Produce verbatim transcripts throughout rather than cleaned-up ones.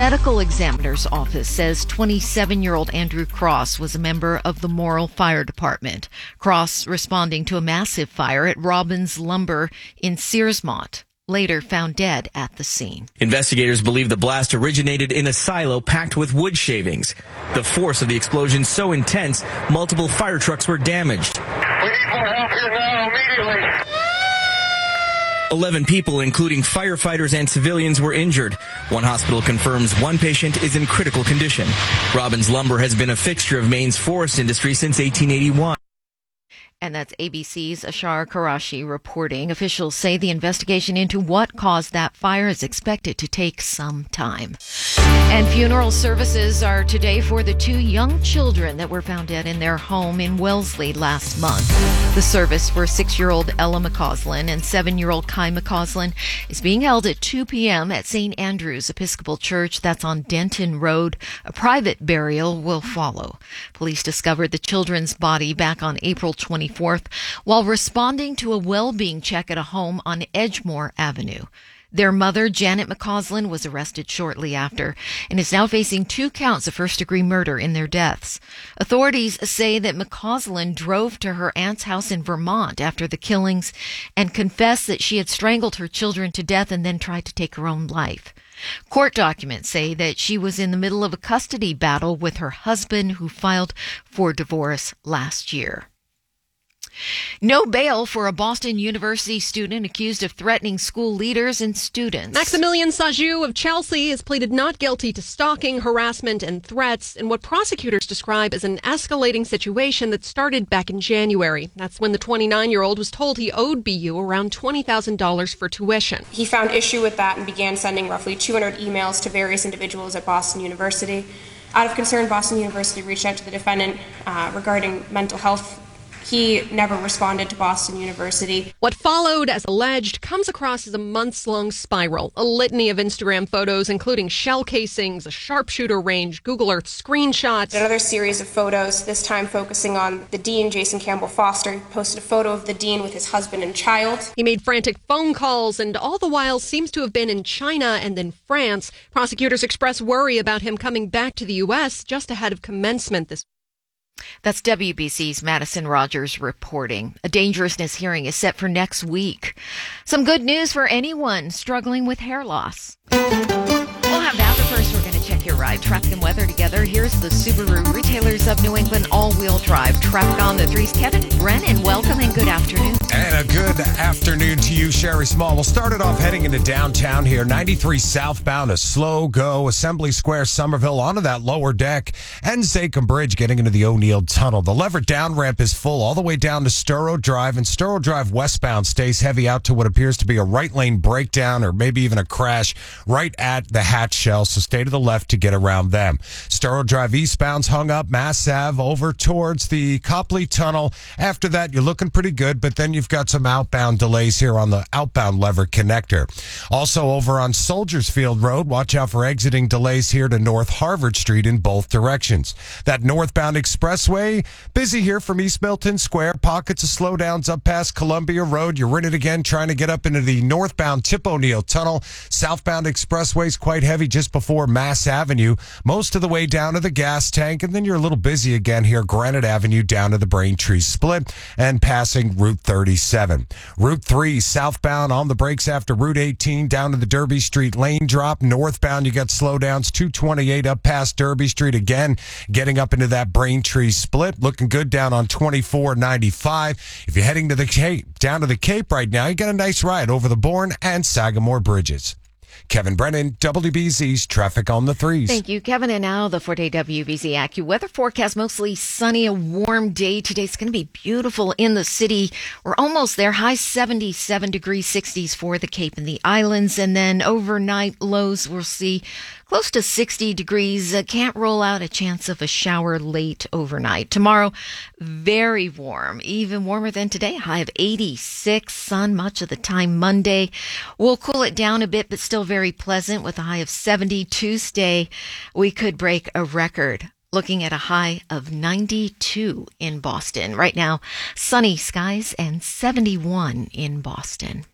medical examiner's office says twenty-seven-year-old Andrew Cross was a member of the Morrill Fire Department. Cross responding to a massive fire at Robbins Lumber in Searsmont. Later found dead at the scene. Investigators believe the blast originated in a silo packed with wood shavings. The force of the explosion so intense, multiple fire trucks were damaged. We need more help here now, immediately. Eleven people, including firefighters and civilians, were injured. One hospital confirms one patient is in critical condition. Robbins Lumber has been a fixture of Maine's forest industry since eighteen eighty-one. And that's A B C's Ashar Karashi reporting. Officials say the investigation into what caused that fire is expected to take some time. And funeral services are today for the two young children that were found dead in their home in Wellesley last month. The service for six-year-old Ella McCausland and seven-year-old Kai McCausland is being held at two p.m. at Saint Andrew's Episcopal Church. That's on Denton Road. A private burial will follow. Police discovered the children's body back on April twenty-fourth while responding to a well-being check at a home on Edgemore Avenue. Their mother, Janet McCausland, was arrested shortly after and is now facing two counts of first-degree murder in their deaths. Authorities say that McCausland drove to her aunt's house in Vermont after the killings and confessed that she had strangled her children to death and then tried to take her own life. Court documents say that she was in the middle of a custody battle with her husband, who filed for divorce last year. No bail for a Boston University student accused of threatening school leaders and students. Maximilian Sajou of Chelsea has pleaded not guilty to stalking, harassment, and threats in what prosecutors describe as an escalating situation that started back in January. That's when the twenty-nine-year-old was told he owed B U around twenty thousand dollars for tuition. He found issue with that and began sending roughly two hundred emails to various individuals at Boston University. Out of concern, Boston University reached out to the defendant uh, regarding mental health. He never responded to Boston University. What followed, as alleged, comes across as a months-long spiral. A litany of Instagram photos, including shell casings, a sharpshooter range, Google Earth screenshots. Another series of photos, this time focusing on the dean, Jason Campbell Foster. He posted a photo of the dean with his husband and child. He made frantic phone calls, and all the while seems to have been in China and then France. Prosecutors express worry about him coming back to the U S just ahead of commencement this That's W B C's Madison Rogers reporting. A dangerousness hearing is set for next week. Some good news for anyone struggling with hair loss. We'll have that, but first we're going to check your ride. Traffic and weather together. Here's the Subaru Retailers of New England all-wheel drive. Traffic on the threes. Kevin Brennan, welcome and good afternoon. And a good afternoon to you, Sherry Small. We'll start it off heading into downtown here. ninety-three southbound, a slow go. Assembly Square, Somerville, onto that lower deck. And Zachem Bridge getting into the O'Neill Tunnel. The lever down ramp is full all the way down to Sturrow Drive. And Sturrow Drive westbound stays heavy out to what appears to be a right lane breakdown or maybe even a crash right at the hatch shell. So stay to the left to get around them. Sturrow Drive eastbound's hung up. Mass Ave over towards the Copley Tunnel. After that, you're looking pretty good, but then you've got some outbound delays here on the outbound lever connector. Also over on Soldiers Field Road, watch out for exiting delays here to North Harvard Street in both directions. That northbound expressway, busy here from East Milton Square. Pockets of slowdowns up past Columbia Road. You're in it again trying to get up into the northbound Tip O'Neill Tunnel. Southbound expressway's quite heavy just before Mass Avenue, most of the way down to the gas tank, and then you're a little busy again here, Granite Avenue down to the Braintree Split and passing Route thirty-seven. Route three southbound on the brakes after Route eighteen down to the Derby Street lane drop. Northbound you got slowdowns, two twenty-eight up past Derby Street again, getting up into that Braintree Split. Looking good down on twenty-four ninety-five. If you're heading to the Cape, down to the Cape right now, you got a nice ride over the Bourne and Sagamore Bridges. Kevin Brennan, W B Z's Traffic on the Threes. Thank you, Kevin. And now the four-day W B Z AccuWeather forecast. Mostly sunny, a warm day today. It's going to be beautiful in the city. We're almost there. High seventy-seven degrees, sixties for the Cape and the Islands. And then overnight lows we'll see close to sixty degrees. Uh, can't rule out a chance of a shower late overnight. Tomorrow, very warm, even warmer than today. High of eighty-six. Sun much of the time. Monday, we'll cool it down a bit, but still very pleasant with a high of seventy. Tuesday, we could break a record. Looking at a high of ninety-two in Boston. Right now, sunny skies and seventy-one in Boston.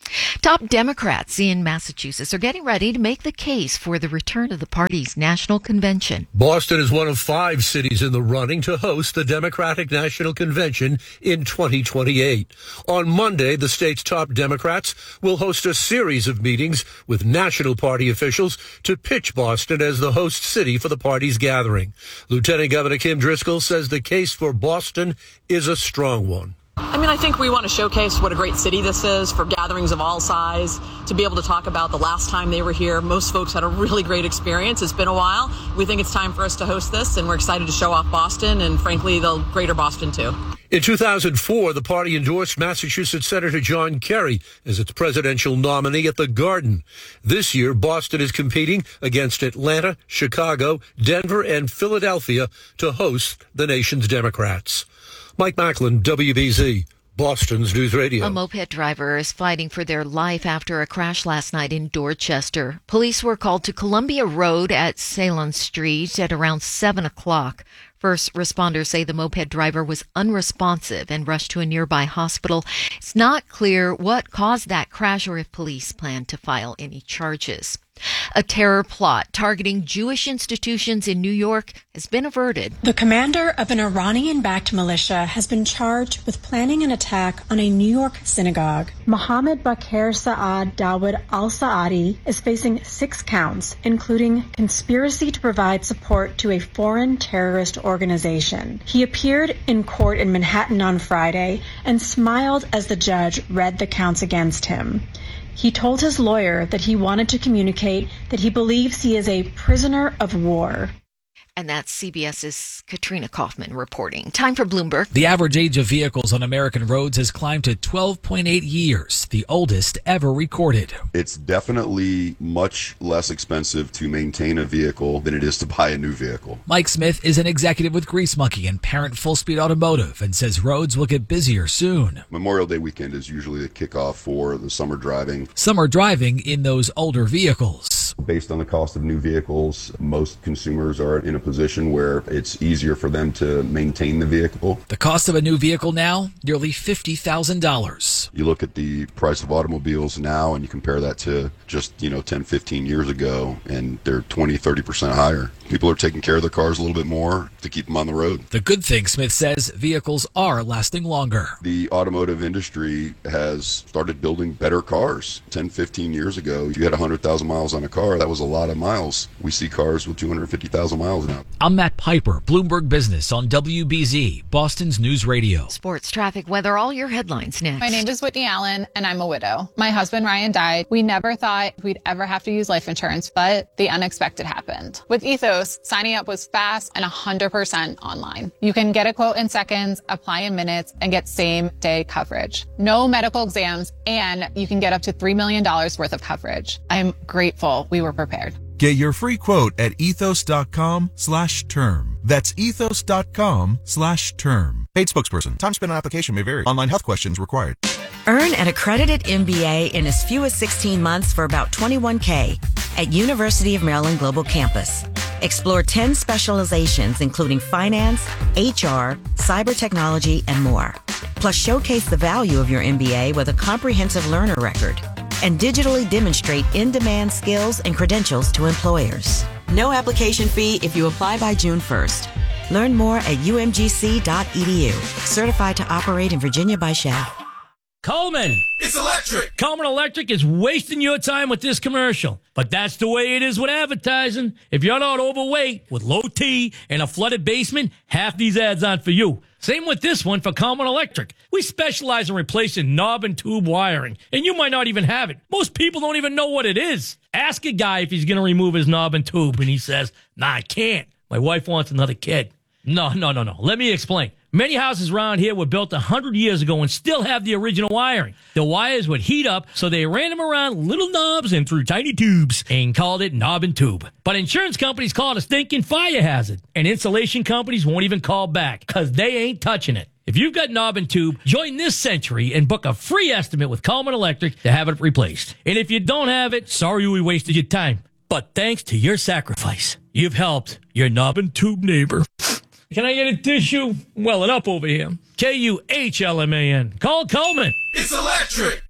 Top Democrats in Massachusetts are getting ready to make the case for the return of the party's national convention. Boston is one of five cities in the running to host the Democratic National Convention in twenty twenty-eight. On Monday, the state's top Democrats will host a series of meetings with national party officials to pitch Boston as the host city for the party's gathering. Lieutenant Governor Kim Driscoll says the case for Boston is a strong one. I mean, I think we want to showcase what a great city this is for gatherings of all size, to be able to talk about the last time they were here. Most folks had a really great experience. It's been a while. We think it's time for us to host this, and we're excited to show off Boston and, frankly, the greater Boston, too. In two thousand four, the party endorsed Massachusetts Senator John Kerry as its presidential nominee at the Garden. This year, Boston is competing against Atlanta, Chicago, Denver, and Philadelphia to host the nation's Democrats. Mike Macklin, W B Z, Boston's News Radio. A moped driver is fighting for their life after a crash last night in Dorchester. Police were called to Columbia Road at Salem Street at around seven o'clock. First responders say the moped driver was unresponsive and rushed to a nearby hospital. It's not clear what caused that crash or if police plan to file any charges. A terror plot targeting Jewish institutions in New York has been averted. The commander of an Iranian-backed militia has been charged with planning an attack on a New York synagogue. Mohammed Bakr Saad Dawood al-Saadi is facing six counts, including conspiracy to provide support to a foreign terrorist organization. He appeared in court in Manhattan on Friday and smiled as the judge read the counts against him. He told his lawyer that he wanted to communicate that he believes he is a prisoner of war. And that's CBS's Katrina Kaufman reporting. Time for Bloomberg. The average age of vehicles on American roads has climbed to twelve point eight years, the oldest ever recorded. It's definitely much less expensive to maintain a vehicle than it is to buy a new vehicle. Mike Smith is an executive with Grease Monkey and parent Full Speed Automotive and says roads will get busier soon. Memorial Day weekend is usually the kickoff for the summer driving. Summer driving in those older vehicles. Based on the cost of new vehicles, most consumers are in a position where it's easier for them to maintain the vehicle. The cost of a new vehicle now, nearly fifty thousand dollars. You look at the price of automobiles now and you compare that to just, you know, ten, fifteen years ago, and they're twenty, thirty percent higher. People are taking care of their cars a little bit more to keep them on the road. The good thing, Smith says, vehicles are lasting longer. The automotive industry has started building better cars. ten, fifteen years ago, if you had one hundred thousand miles on a car, that was a lot of miles. We see cars with two hundred fifty thousand miles now. I'm Matt Piper, Bloomberg Business on W B Z, Boston's News Radio. Sports, traffic, weather, all your headlines next. My name is Whitney Allen, and I'm a widow. My husband, Ryan, died. We never thought we'd ever have to use life insurance, but the unexpected happened. With Ethos, signing up was fast and one hundred percent online. You can get a quote in seconds, apply in minutes, and get same-day coverage. No medical exams, and you can get up to three million dollars worth of coverage. I'm grateful we were prepared. Get your free quote at ethos.com slash term. That's ethos.com slash term. Paid spokesperson. Time spent on application may vary. Online health questions required. Earn an accredited M B A in as few as sixteen months for about twenty-one thousand dollars at University of Maryland Global Campus. Explore ten specializations, including finance, H R, cyber technology, and more. Plus, showcase the value of your M B A with a comprehensive learner record and digitally demonstrate in-demand skills and credentials to employers. No application fee if you apply by June first. Learn more at u m g c dot e d u. Certified to operate in Virginia by Shell. Coleman. It's electric. Coleman Electric is wasting your time with this commercial. But that's the way it is with advertising. If you're not overweight, with low T and a flooded basement, half these ads aren't for you. Same with this one for Coleman Electric. We specialize in replacing knob and tube wiring, and you might not even have it. Most people don't even know what it is. Ask a guy if he's going to remove his knob and tube, and he says, nah, I can't. My wife wants another kid. No, no, no, no. Let me explain. Many houses around here were built one hundred years ago and still have the original wiring. The wires would heat up, so they ran them around little knobs and through tiny tubes and called it knob and tube. But insurance companies call it a stinking fire hazard, and insulation companies won't even call back because they ain't touching it. If you've got knob and tube, join this century and book a free estimate with Coleman Electric to have it replaced. And if you don't have it, sorry we wasted your time. But thanks to your sacrifice, you've helped your knob and tube neighbor. Can I get a tissue? Welling up over here. K U H L M A N. Call Coleman. It's electric.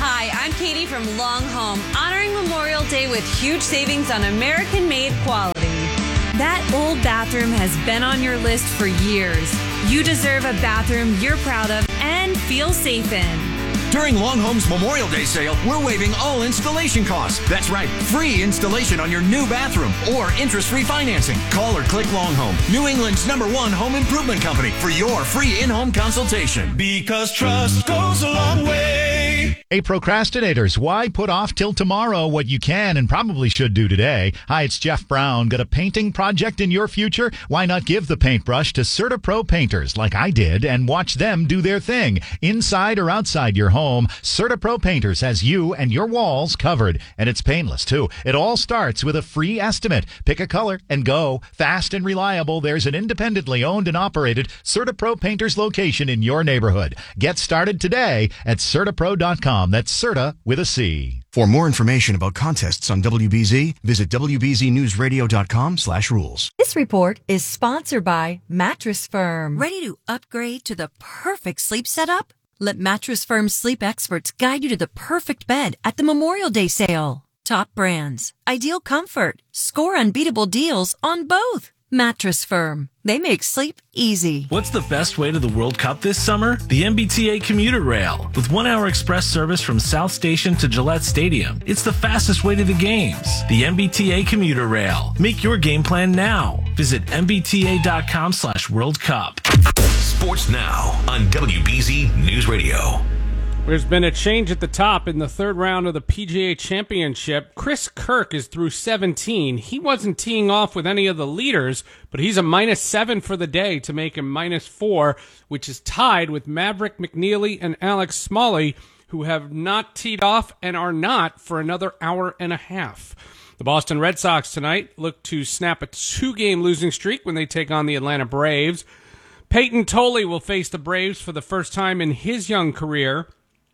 Hi, I'm Katie from Long Home, honoring Memorial Day with huge savings on American-made quality. That old bathroom has been on your list for years. You deserve a bathroom you're proud of and feel safe in. During Long Home's Memorial Day sale, we're waiving all installation costs. That's right, free installation on your new bathroom or interest-free financing. Call or click Long Home, New England's number one home improvement company, for your free in-home consultation. Because trust goes a long way. Hey, procrastinators, why put off till tomorrow what you can and probably should do today? Hi, it's Jeff Brown. Got a painting project in your future? Why not give the paintbrush to CertaPro painters like I did and watch them do their thing, inside or outside your home? CertaPro Painters has you and your walls covered, and it's painless too. It all starts with a free estimate. Pick a color and go. Fast and reliable. There's an independently owned and operated CertaPro Painters location in your neighborhood. Get started today at Certapro dot com. That's Certa with a C. For more information about contests on W B Z, visit W B Z news radio dot com slash rules. This report is sponsored by Mattress Firm. Ready to upgrade to the perfect sleep setup? Let Mattress Firm's sleep experts guide you to the perfect bed at the Memorial Day sale. Top brands, ideal comfort, score unbeatable deals on both. Mattress Firm. They make sleep easy. What's the best way to the World Cup this summer? The M B T A Commuter Rail. With one-hour express service from South Station to Gillette Stadium, it's the fastest way to the games. The M B T A Commuter Rail. Make your game plan now. Visit M B T A dot com slash World Cup. Sports Now on W B Z News Radio. There's been a change at the top in the third round of the P G A Championship. Chris Kirk is through seventeen. He wasn't teeing off with any of the leaders, but he's a minus seven for the day to make him minus four, which is tied with Maverick McNeely and Alex Smalley, who have not teed off and are not for another hour and a half. The Boston Red Sox tonight look to snap a two-game losing streak when they take on the Atlanta Braves. Peyton Tolley will face the Braves for the first time in his young career.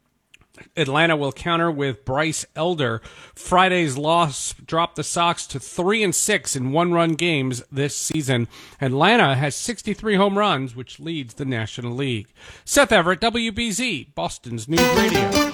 Atlanta will counter with Bryce Elder. Friday's loss dropped the Sox to three and six in one-run games this season. Atlanta has sixty-three home runs, which leads the National League. Seth Everett, W B Z, Boston's News Radio.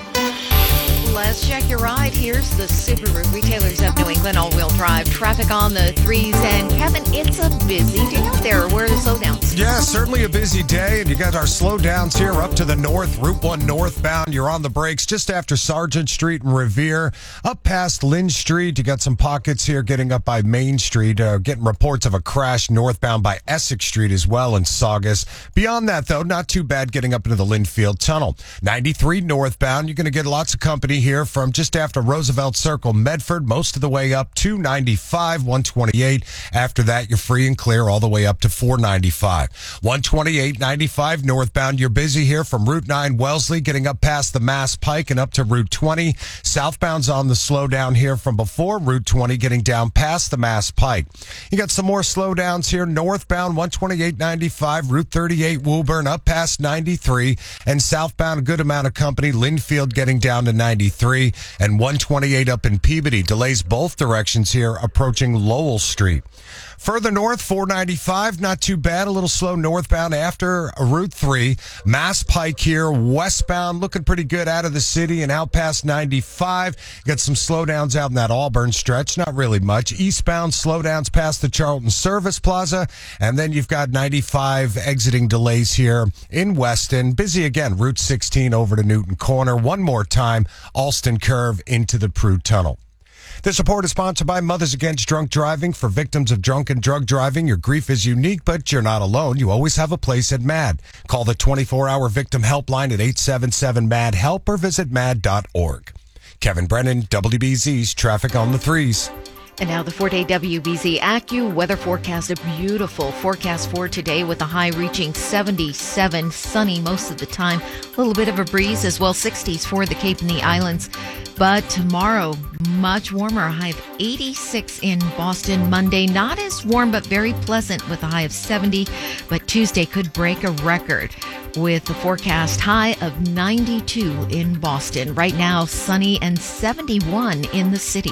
Let's check your ride. Here's the Subaru Retailers of New England all-wheel drive. Traffic on the threes. And Kevin, it's a busy day out there. Where are the slowdowns? Yeah, certainly a busy day. And you got our slowdowns here up to the north. Route one northbound. You're on the brakes just after Sargent Street and Revere. Up past Lynn Street. You got some pockets here getting up by Main Street. Uh, getting reports of a crash northbound by Essex Street as well in Saugus. Beyond that, though, not too bad getting up into the Linfield Tunnel. ninety-three northbound. You're going to get lots of company here from just after Roosevelt Circle, Medford, most of the way up to ninety-five, one twenty-eight. After that, you're free and clear all the way up to four ninety-five. one twenty-eight, ninety-five northbound. You're busy here from Route nine Wellesley, getting up past the Mass Pike and up to Route twenty. Southbound's on the slowdown here from before Route twenty, getting down past the Mass Pike. You got some more slowdowns here. Northbound, one twenty-eight, ninety-five, Route thirty-eight Woburn, up past ninety-three. And southbound, a good amount of company. Linfield getting down to ninety-three. And one twenty-eight up in Peabody. Delays both directions here approaching Lowell Street. Further north, four ninety-five, not too bad. A little slow northbound after Route three. Mass Pike here, westbound, looking pretty good out of the city and out past ninety-five. Got some slowdowns out in that Auburn stretch, not really much. Eastbound slowdowns past the Charlton Service Plaza. And then you've got ninety-five exiting delays here in Weston. Busy again, Route sixteen over to Newton Corner. One more time, Alston Curve into the Prue Tunnel. This report is sponsored by Mothers Against Drunk Driving. For victims of drunk and drug driving, your grief is unique, but you're not alone. You always have a place at MAD. Call the twenty-four hour victim helpline at eight seven seven M A D help or visit mad dot org. Kevin Brennan, W B Z's Traffic on the Threes. And now the four-day W B Z AccuWeather weather forecast. A beautiful forecast for today with a high reaching seventy-seven. Sunny most of the time. A little bit of a breeze as well. sixties for the Cape and the Islands. But tomorrow, much warmer. A high of eighty-six in Boston. Monday, not as warm, but very pleasant with a high of seventy. But Tuesday could break a record with the forecast high of ninety-two in Boston. Right now, sunny and seventy-one in the city.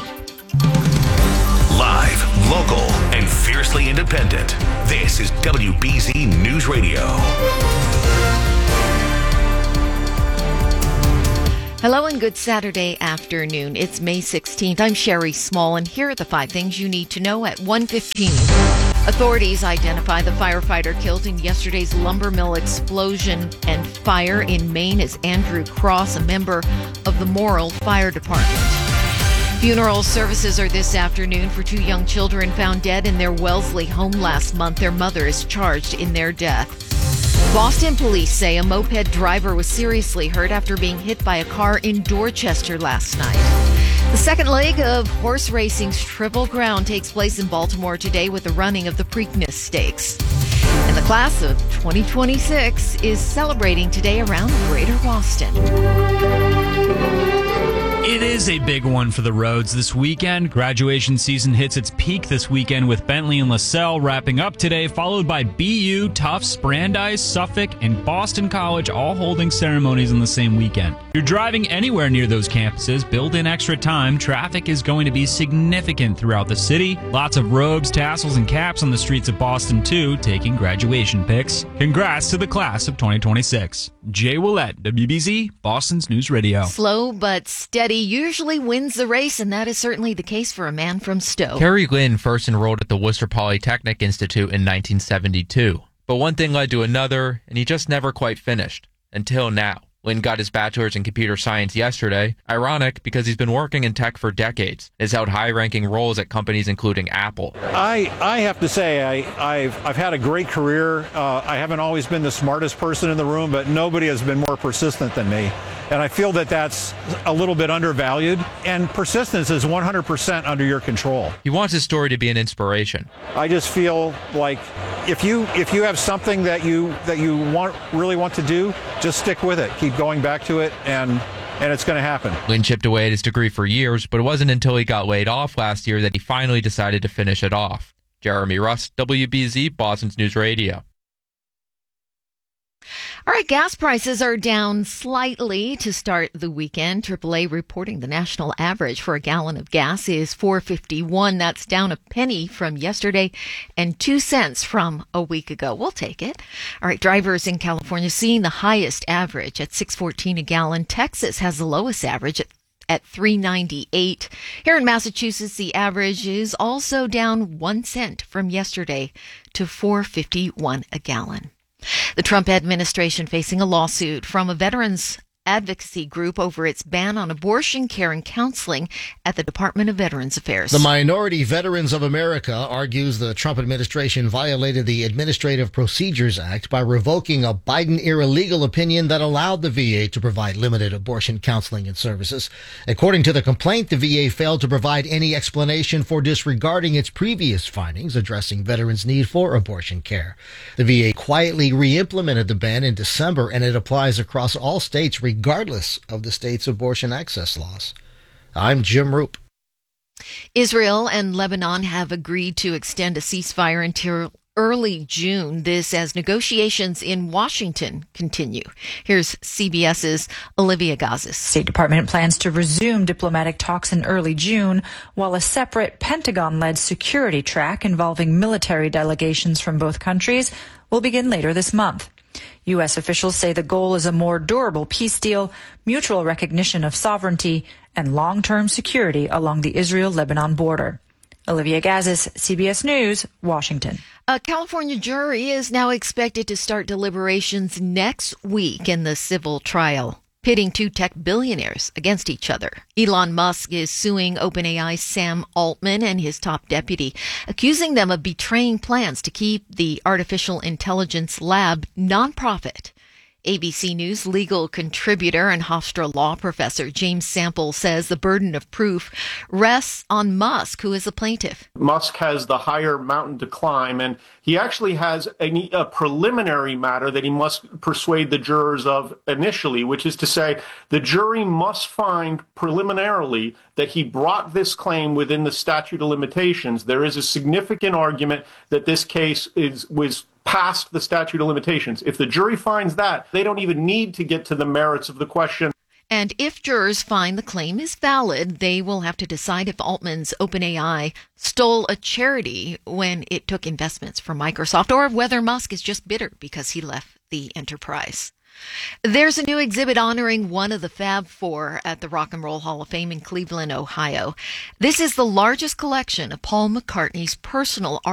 Live, local, and fiercely independent. This is W B Z News Radio. Hello and good Saturday afternoon. It's May sixteenth. I'm Sherry Small, and here are the five things you need to know at one fifteen. Authorities identify the firefighter killed in yesterday's lumber mill explosion and fire in Maine as Andrew Cross, a member of the Morrill Fire Department. Funeral services are this afternoon for two young children found dead in their Wellesley home last month. Their mother is charged in their death. Boston police say a moped driver was seriously hurt after being hit by a car in Dorchester last night. The second leg of horse racing's Triple Crown takes place in Baltimore today with the running of the Preakness Stakes. And the class of twenty twenty-six is celebrating today around Greater Boston. It is a big one for the roads this weekend. Graduation season hits its peak this weekend with Bentley and LaSalle wrapping up today, followed by B U, Tufts, Brandeis, Suffolk, and Boston College all holding ceremonies on the same weekend. If you're driving anywhere near those campuses, build in extra time. Traffic is going to be significant throughout the city. Lots of robes, tassels, and caps on the streets of Boston, too, taking graduation pics. Congrats to the class of twenty twenty-six. Jay Willett, W B Z, Boston's News Radio. Slow but steady usually wins the race, and that is certainly the case for a man from Stowe. Kerry Lynn first enrolled at the Worcester Polytechnic Institute in nineteen seventy-two. But one thing led to another, and he just never quite finished. Until now. Lynn got his bachelor's in computer science yesterday. Ironic, because he's been working in tech for decades. Has held high-ranking roles at companies including Apple. I, I have to say, I, I've, I've had a great career. Uh, I haven't always been the smartest person in the room, but nobody has been more persistent than me. And I feel that that's a little bit undervalued. And persistence is one hundred percent under your control. He wants his story to be an inspiration. I just feel like if you if you have something that you that you want really want to do, just stick with it. Keep going back to it, and and it's going to happen. Lynn chipped away at his degree for years, but it wasn't until he got laid off last year that he finally decided to finish it off. Jeremy Rust, W B Z, Boston's News Radio. All right, gas prices are down slightly to start the weekend. triple A reporting the national average for a gallon of gas is four fifty-one. That's down a penny from yesterday and two cents from a week ago. We'll take it. All right, drivers in California seeing the highest average at six fourteen a gallon. Texas has the lowest average at at three ninety-eight. Here in Massachusetts, the average is also down one cent from yesterday to four fifty-one a gallon. The Trump administration facing a lawsuit from a veterans advocacy group over its ban on abortion care and counseling at the Department of Veterans Affairs. The Minority Veterans of America argues the Trump administration violated the Administrative Procedures Act by revoking a Biden-era legal opinion that allowed the V A to provide limited abortion counseling and services. According to the complaint, the V A failed to provide any explanation for disregarding its previous findings addressing veterans' need for abortion care. The V A quietly re-implemented the ban in December, and it applies across all states regardless of the state's abortion access laws. I'm Jim Roop. Israel and Lebanon have agreed to extend a ceasefire until early June. This as negotiations in Washington continue. Here's CBS's Olivia Gazis. State Department plans to resume diplomatic talks in early June, while a separate Pentagon-led security track involving military delegations from both countries will begin later this month. U S officials say the goal is a more durable peace deal, mutual recognition of sovereignty, and long-term security along the Israel-Lebanon border. Olivia Gazis, C B S News, Washington. A California jury is now expected to start deliberations next week in the civil trial, pitting two tech billionaires against each other. Elon Musk is suing OpenAI's Sam Altman and his top deputy, accusing them of betraying plans to keep the artificial intelligence lab nonprofit. A B C News legal contributor and Hofstra law professor James Sample says the burden of proof rests on Musk, who is the plaintiff. Musk has the higher mountain to climb, and he actually has a, a preliminary matter that he must persuade the jurors of initially, which is to say the jury must find preliminarily that he brought this claim within the statute of limitations. There is a significant argument that this case is was past the statute of limitations. If the jury finds that, they don't even need to get to the merits of the question. And if jurors find the claim is valid, they will have to decide if Altman's OpenAI stole a charity when it took investments from Microsoft, or whether Musk is just bitter because he left the enterprise. There's a new exhibit honoring one of the Fab Four at the Rock and Roll Hall of Fame in Cleveland, Ohio. This is the largest collection of Paul McCartney's personal